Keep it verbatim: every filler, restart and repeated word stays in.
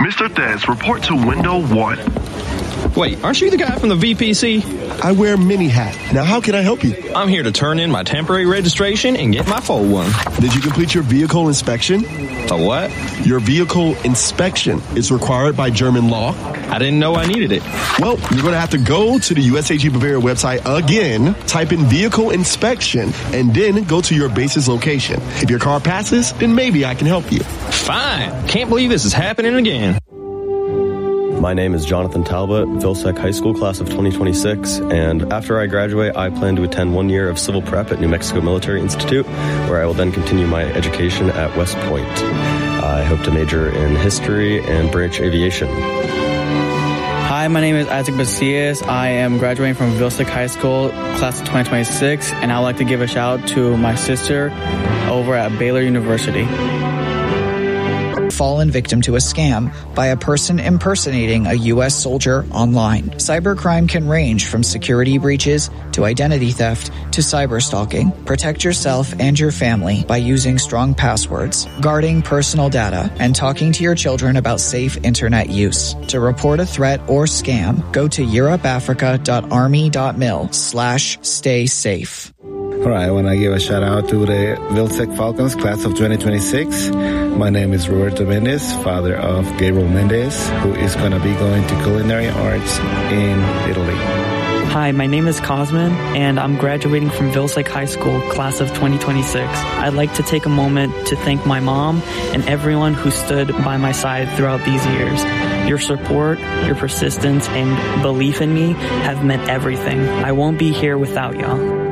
Mister Thez, report to window one. Wait, aren't you the guy from the V P C? I wear a mini hat. Now, how can I help you? I'm here to turn in my temporary registration and get my full one. Did you complete your vehicle inspection? A what? Your vehicle inspection is required by German law. I didn't know I needed it. Well, you're going to have to go to the U S A G Bavaria website again, type in vehicle inspection, and then go to your base's location. If your car passes, then maybe I can help you. Fine. Can't believe this is happening again. My name is Jonathan Talbot, Vilsec High School class of twenty twenty-six, and after I graduate, I plan to attend one year of civil prep at New Mexico Military Institute, where I will then continue my education at West Point. I hope to major in history and branch aviation. Hi, my name is Isaac Basillas. I am graduating from Vilsec High School, class of twenty twenty-six, and I would like to give a shout out to my sister over at Baylor University. Fallen victim to a scam by a person impersonating a U S soldier online. Cybercrime can range from security breaches to identity theft to cyber stalking. Protect yourself and your family by using strong passwords, guarding personal data, and talking to your children about safe internet use. To report a threat or scam, go to europeafrica.army.mil slash stay safe. All right, I want to give a shout out to the Vilsec Falcons class of twenty twenty-six. My name is Roberto Mendez, father of Gabriel Mendez, who is going to be going to culinary arts in Italy. Hi, my name is Cosmin, and I'm graduating from Vilsec High School, class of twenty twenty-six. I'd like to take a moment to thank my mom and everyone who stood by my side throughout these years. Your support, your persistence, and belief in me have meant everything. I won't be here without y'all.